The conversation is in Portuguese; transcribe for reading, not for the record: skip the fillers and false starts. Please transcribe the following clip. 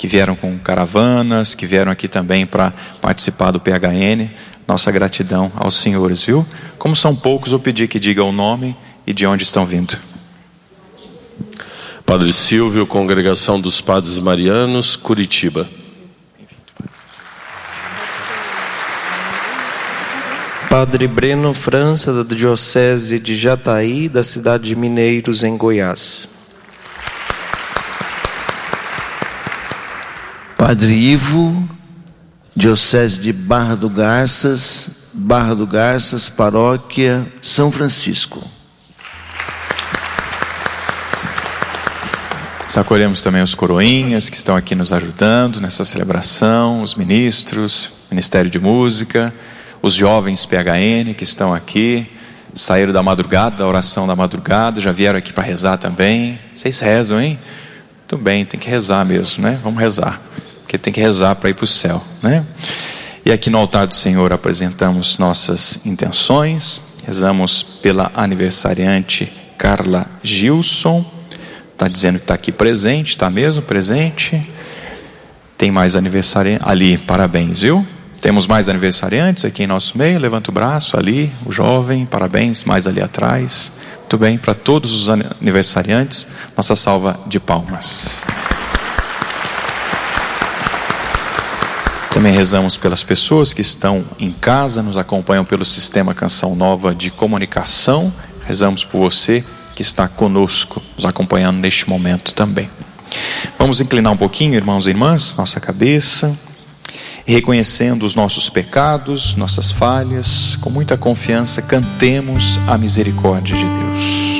que vieram com caravanas, que vieram aqui também para participar do PHN. Nossa gratidão aos senhores, viu? Como são poucos, eu pedi que digam o nome e de onde estão vindo. Padre Silvio, Congregação dos Padres Marianos, Curitiba. Padre Breno França, da Diocese de Jataí, da cidade de Mineiros, em Goiás. Padre Ivo, Diocese de Barra do Garças, Paróquia São Francisco. Acolhemos também os coroinhas que estão aqui nos ajudando nessa celebração, os ministros, Ministério de Música, os jovens PHN que estão aqui, saíram da madrugada, da oração da madrugada, já vieram aqui para rezar também. Vocês rezam, hein? Muito bem, tem que rezar mesmo, né? Vamos rezar, porque tem que rezar para ir para o céu, né? E aqui no altar do Senhor apresentamos nossas intenções, rezamos pela aniversariante Carla Gilson. Está dizendo que está aqui presente, está mesmo presente. Tem mais aniversariantes ali, parabéns, viu? Temos mais aniversariantes aqui em nosso meio. Levanta o braço ali, o jovem, parabéns, mais ali atrás. Muito bem, para todos os aniversariantes, nossa salva de palmas. Também rezamos pelas pessoas que estão em casa, nos acompanham pelo Sistema Canção Nova de Comunicação. Rezamos por você que está conosco, nos acompanhando neste momento também. Vamos inclinar um pouquinho, irmãos e irmãs, nossa cabeça, reconhecendo os nossos pecados, nossas falhas, com muita confiança, cantemos a misericórdia de Deus.